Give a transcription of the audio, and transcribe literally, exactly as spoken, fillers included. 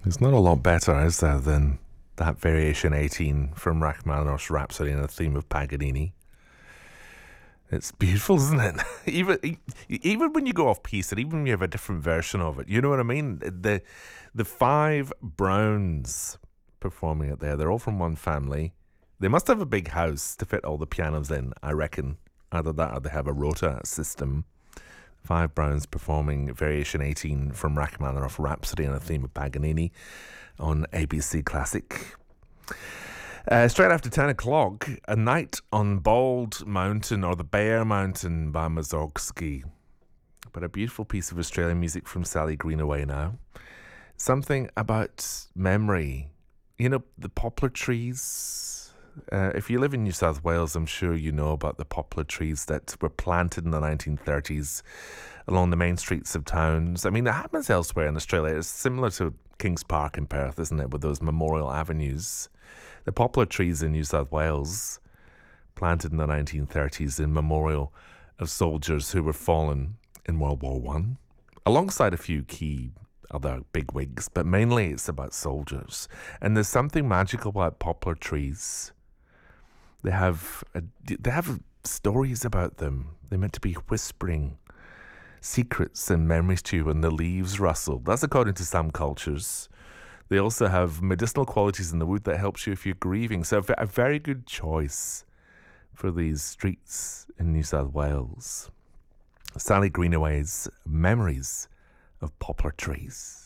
There's not a lot better, is there, than that variation eighteen from Rachmaninoff's Rhapsody in the theme of Paganini. It's beautiful, isn't it? even e- even when you go off piece, and even when you have a different version of it, you know what I mean? The the five Browns performing it there, they're all from one family. They must have a big house to fit all the pianos in, I reckon. Either that or they have a rota system. Five Browns performing Variation eighteen from Rachmaninoff Rhapsody in the theme of Paganini on A B C Classic. Uh, straight after ten o'clock, A Night on Bald Mountain, or the Bear Mountain by Mussorgsky. But a beautiful piece of Australian music from Sally Greenaway now. Something about memory. You know, the poplar trees. Uh, if you live in New South Wales, I'm sure you know about the poplar trees that were planted in the nineteen thirties along the main streets of towns. I mean, it happens elsewhere in Australia. It's similar to Kings Park in Perth, isn't it, with those memorial avenues. The poplar trees in New South Wales, planted in the nineteen thirties in memorial of soldiers who were fallen in World War One, alongside a few key other bigwigs, but mainly it's about soldiers. And there's something magical about poplar trees. They have a, they have stories about them. They're meant to be whispering secrets and memories to you when the leaves rustle. That's according to some cultures. They also have medicinal qualities in the wood that helps you if you're grieving. So a very good choice for these streets in New South Wales. Sally Greenaway's Memories of Poplar Trees.